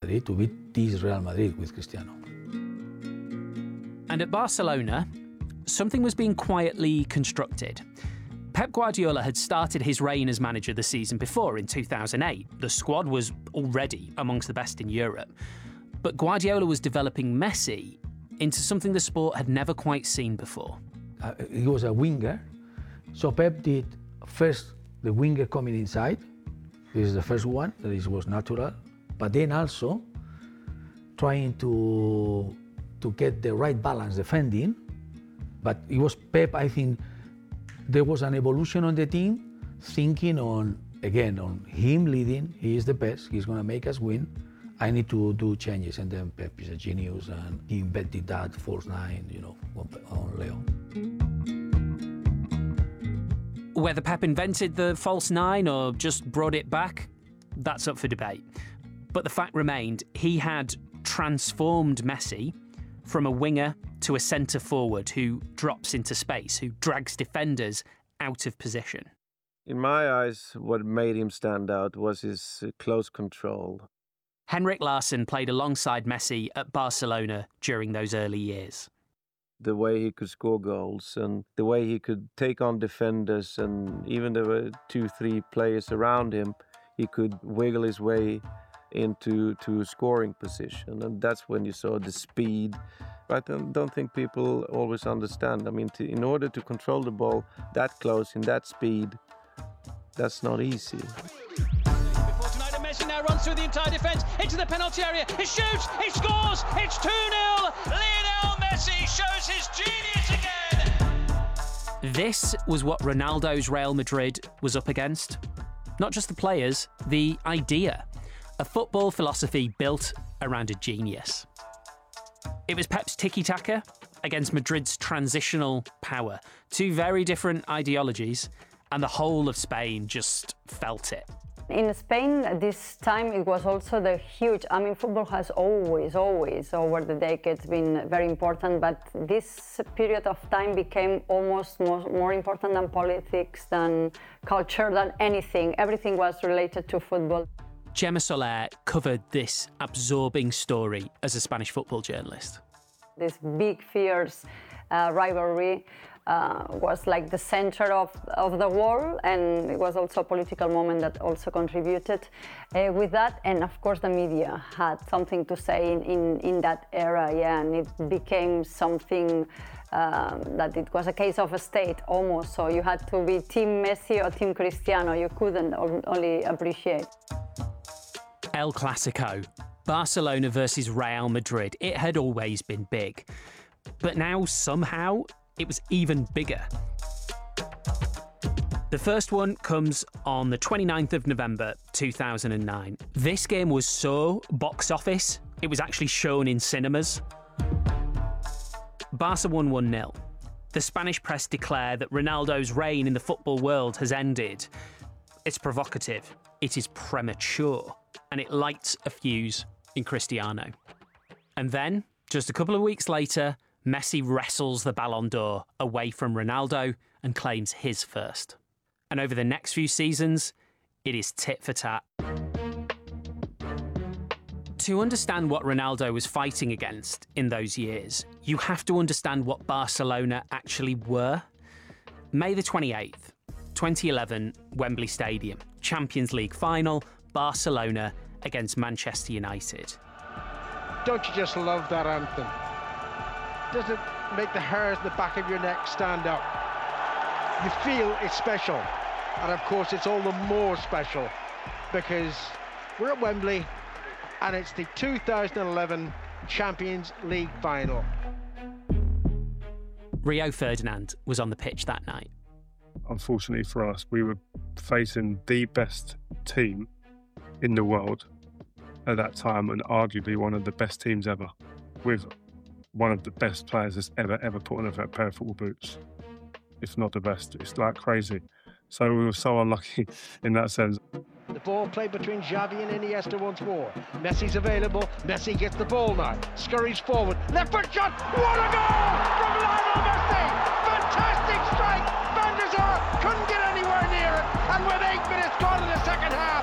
Madrid to beat this Real Madrid with Cristiano. And at Barcelona, something was being quietly constructed. Pep Guardiola had started his reign as manager the season before, in 2008. The squad was already amongst the best in Europe. But Guardiola was developing Messi into something the sport had never quite seen before. He was a winger, so Pep did first the winger coming inside. This is the first one, that was natural. But then also trying to get the right balance defending. But it was Pep, I think, there was an evolution on the team, thinking on him leading. He is the best, he's gonna make us win. I need to do changes, and then Pep is a genius, and he invented that false nine, on Leo. Whether Pep invented the false nine or just brought it back, that's up for debate. But the fact remained, he had transformed Messi from a winger to a centre forward who drops into space, who drags defenders out of position. In my eyes, what made him stand out was his close control. Henrik Larsson played alongside Messi at Barcelona during those early years. The way he could score goals and the way he could take on defenders, and even there were 2-3 players around him, he could wiggle his way into a scoring position, and that's when you saw the speed. I don't think people always understand. I mean, in order to control the ball that close in that speed, that's not easy. Messi now runs through the entire defence into the penalty area. He shoots, he scores, it's 2-0. Lionel Messi shows his genius again. This was what Ronaldo's Real Madrid was up against. Not just the players, the idea. A football philosophy built around a genius. It was Pep's tiki-taka against Madrid's transitional power. Two very different ideologies, and the whole of Spain just felt it. In Spain, at this time, it was also football has always, over the decades, been very important, but this period of time became almost more important than politics, than culture, than anything. Everything was related to football. Gemma Soler covered this absorbing story as a Spanish football journalist. This big, fierce rivalry was like the center of the world, and it was also a political moment that also contributed with that. And of course, the media had something to say in that era, and it became something that it was a case of a state almost. So you had to be Team Messi or Team Cristiano. You couldn't only appreciate. El Clasico, Barcelona versus Real Madrid. It had always been big, but now somehow it was even bigger. The first one comes on the 29th of November 2009. This game was so box office, it was actually shown in cinemas. Barca won 1-0. The Spanish press declare that Ronaldo's reign in the football world has ended. It's provocative, it is premature, and it lights a fuse in Cristiano. And then, just a couple of weeks later, Messi wrestles the Ballon d'Or away from Ronaldo and claims his first. And over the next few seasons, it is tit for tat. To understand what Ronaldo was fighting against in those years, you have to understand what Barcelona actually were. May the 28th, 2011, Wembley Stadium, Champions League final, Barcelona against Manchester United. Don't you just love that anthem? Does it make the hairs in the back of your neck stand up? You feel it's special. And of course, it's all the more special because we're at Wembley and it's the 2011 Champions League final. Rio Ferdinand was on the pitch that night. Unfortunately for us, we were facing the best team in the world at that time, and arguably one of the best teams ever, with one of the best players that's ever put on a pair of football boots, if not the best. It's like crazy. So we were so unlucky in that sense. The ball played between Xavi and Iniesta once more. Messi's available. Messi gets the ball now. Scurries forward. Left foot shot. What a goal from Lionel Messi! Fantastic strike. Van der Sar couldn't get anywhere near it. And with 8 minutes gone in the second half,